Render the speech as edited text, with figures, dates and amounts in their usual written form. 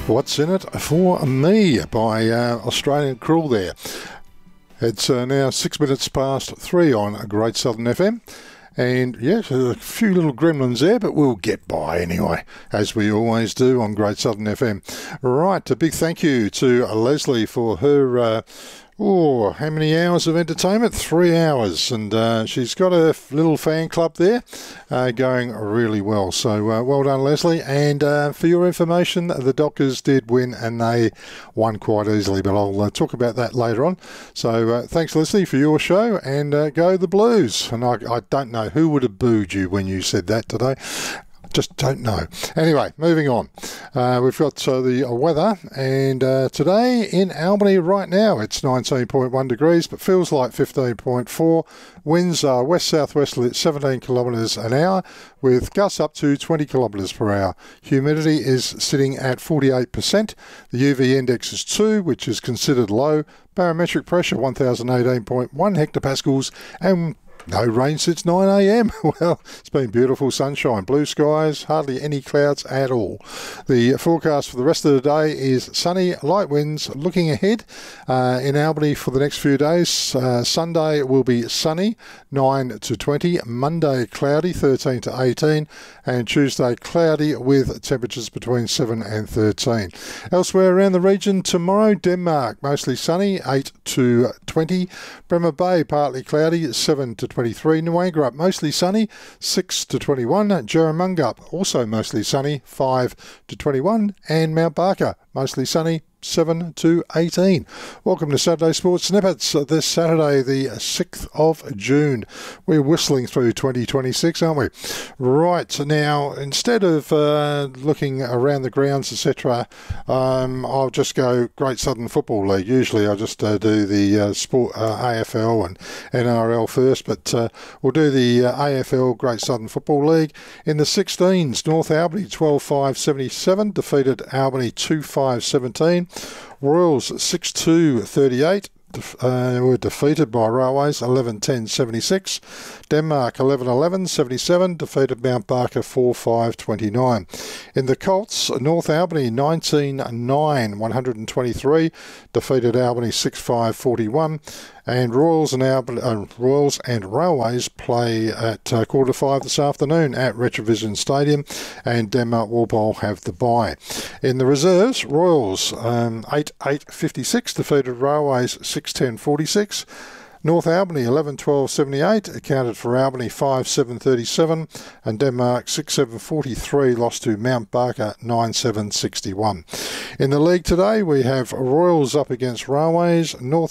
What's in it for me by Australian Cruel there. It's now 6 minutes past 3 on Great Southern FM. And yes, a few little gremlins there, but we'll get by anyway, as we always do on Great Southern FM. Right, a big thank you to Leslie for her... how many hours of entertainment? 3 hours. And she's got a little fan club there going really well. So well done, Leslie. And for your information, the Dockers did win and they won quite easily. But I'll talk about that later on. So thanks, Leslie, for your show. And go the Blues. And I don't know who would have booed you when you said that today. Just don't know. Anyway, moving on. We've got the weather, and today in Albany right now it's 19.1 degrees, but feels like 15.4. Winds are west-southwesterly at 17 kilometres an hour, with gusts up to 20 kilometres per hour. Humidity is sitting at 48%. The UV index is 2, which is considered low. Barometric pressure 1018.1 hectopascals, and no rain since 9 a.m. Well, it's been beautiful sunshine, blue skies, hardly any clouds at all. The forecast for the rest of the day is sunny, light winds. Looking ahead in Albany for the next few days, Sunday will be sunny, 9 to 20. Monday cloudy, 13 to 18. And Tuesday cloudy with temperatures between 7 and 13. Elsewhere around the region, tomorrow Denmark, mostly sunny, 8 to 20. Bremer Bay, partly cloudy, 7 to 23. Nguangurap, mostly sunny, 6 to 21. Jaramungup, also mostly sunny, 5 to 21. And Mount Barker, mostly sunny, 7 to 18. Welcome to Saturday Sports Snippets this Saturday, the 6th of June. We're whistling through 2026, aren't we? Right, now, instead of looking around the grounds, etc., I'll just go Great Southern Football League. Usually I just do the sport AFL and NRL first, but we'll do the AFL Great Southern Football League. In the 16s, North Albany 12-5-77, defeated Albany 2-5-17. Royals 6-2-38 were defeated by Railways 11-10-76. Denmark 11-11-77 defeated Mount Barker 4-5-29. In the Colts, North Albany 19-9-123 defeated Albany 6-5-41. And Royals and Railways play at 4:45 this afternoon at Retrovision Stadium, and Denmark Walpole have the bye. In the reserves, Royals 8-8-56 defeated Railways 6-10-46. North Albany 11-12-78 accounted for Albany 5-7-37, and Denmark 6-7-43 lost to Mount Barker 9-7-61. In the league today, we have Royals up against Railways, North